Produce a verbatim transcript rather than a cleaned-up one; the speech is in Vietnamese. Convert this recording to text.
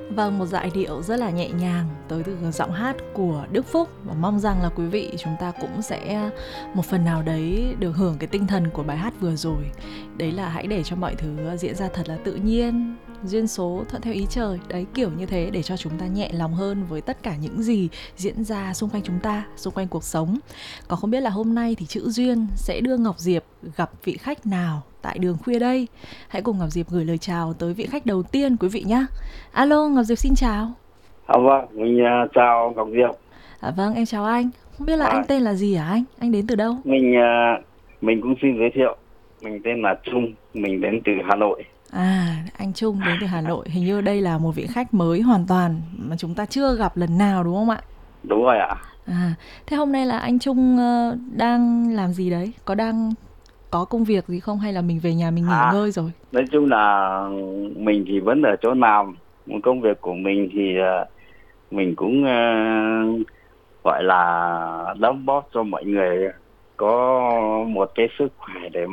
Vâng, một giai điệu rất là nhẹ nhàng tới từ giọng hát của Đức Phúc, và mong rằng là quý vị chúng ta cũng sẽ một phần nào đấy được hưởng cái tinh thần của bài hát vừa rồi. Đấy là hãy để cho mọi thứ diễn ra thật là tự nhiên, duyên số thuận theo ý trời. Đấy, kiểu như thế để cho chúng ta nhẹ lòng hơn với tất cả những gì diễn ra xung quanh chúng ta, xung quanh cuộc sống. Còn không biết là hôm nay thì chữ duyên sẽ đưa Ngọc Diệp gặp vị khách nào tại đường khuya đây. Hãy cùng Ngọc Diệp gửi lời chào tới vị khách đầu tiên quý vị nhé. Alo, Ngọc Diệp xin chào. À, vâng, mình uh, chào Ngọc Diệp. À, vâng, em chào anh. Không biết là À, anh tên là gì hả anh? Anh đến từ đâu? mình uh, mình cũng xin giới thiệu. Mình tên là Trung, mình đến từ Hà Nội. À, anh Trung đến từ Hà Nội. Hình như đây là một vị khách mới hoàn toàn mà chúng ta chưa gặp lần nào đúng không ạ? Đúng rồi ạ. À, thế hôm nay là anh Trung uh, đang làm gì đấy? Có đang có công việc gì không hay là mình về nhà mình nghỉ À, ngơi rồi? nói chung là mình thì vẫn ở chỗ làm. Công việc của mình thì uh, mình cũng uh, gọi là đóng góp cho mọi người có một cái sức khỏe để